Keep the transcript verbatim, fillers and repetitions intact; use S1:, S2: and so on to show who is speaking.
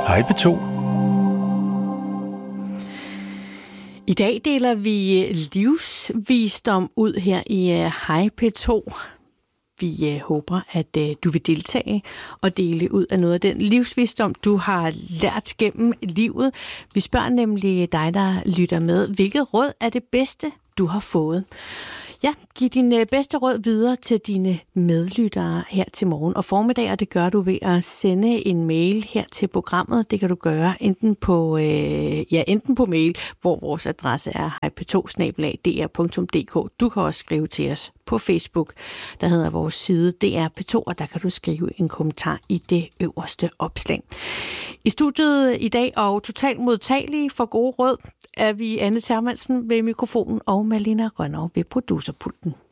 S1: Hej P to.
S2: I dag deler vi livsvisdom ud her i Hej P to. Vi håber, at du vil deltage og dele ud af noget af den livsvisdom, du har lært gennem livet. Vi spørger nemlig dig, der lytter med, hvilket råd er det bedste, du har fået? Ja, giv din bedste råd videre til dine medlyttere her til morgen og formiddag, og det gør du ved at sende en mail her til programmet. Det kan du gøre enten på, øh, ja, enten på mail, hvor vores adresse er hej p to snabel-a d r punktum d k. Du kan også skrive til os på Facebook, der hedder vores side D R P to, og der kan du skrive en kommentar i det øverste opslag. I studiet i dag og totalt modtagelige for gode råd er vi Anne Termansen ved mikrofonen og Malina Rønner ved producerpulten.